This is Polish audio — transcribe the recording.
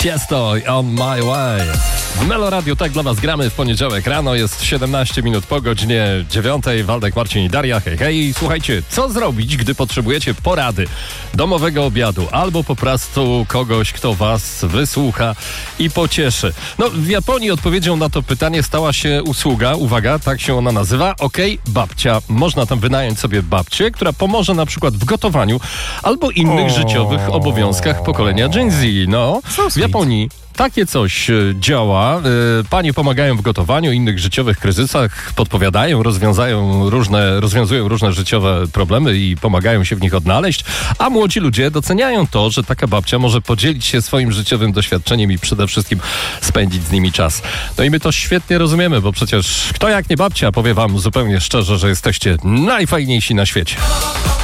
Tiesto On My Way. W Melo Radio tak dla was gramy w poniedziałek rano. Jest 17 minut po godzinie 9. Waldek, Marcin i Daria. Hej, hej. Słuchajcie, co zrobić, gdy potrzebujecie porady, domowego obiadu albo po prostu kogoś, kto was wysłucha i pocieszy? No, w Japonii odpowiedzią na to pytanie stała się usługa, uwaga, tak się ona nazywa, Babcia. Można tam wynająć sobie babcię, która pomoże na przykład w gotowaniu albo innych życiowych obowiązkach pokolenia Gen Z. No, w Japonii takie coś działa. Panie pomagają w gotowaniu, innych życiowych kryzysach, podpowiadają, rozwiązują różne życiowe problemy i pomagają się w nich odnaleźć, a młodzi ludzie doceniają to, że taka babcia może podzielić się swoim życiowym doświadczeniem i przede wszystkim spędzić z nimi czas. No i my to świetnie rozumiemy, bo przecież kto jak nie babcia powie wam zupełnie szczerze, że jesteście najfajniejsi na świecie.